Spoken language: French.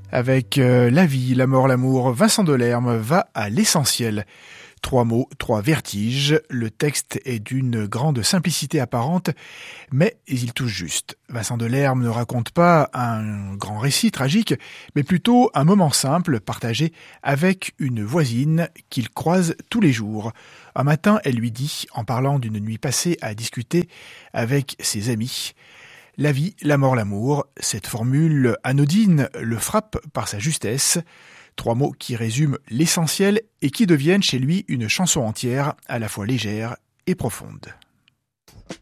Avec la vie, la mort, l'amour, Vincent Delerme va à l'essentiel. 3 mots, 3 vertiges. Le texte est d'une grande simplicité apparente, mais il touche juste. Vincent Delerme ne raconte pas un grand récit tragique, mais plutôt un moment simple partagé avec une voisine qu'il croise tous les jours. Un matin, elle lui dit, en parlant d'une nuit passée à discuter avec ses amis, « La vie, la mort, l'amour », cette formule anodine le frappe par sa justesse. 3 mots qui résument l'essentiel et qui deviennent chez lui une chanson entière, à la fois légère et profonde.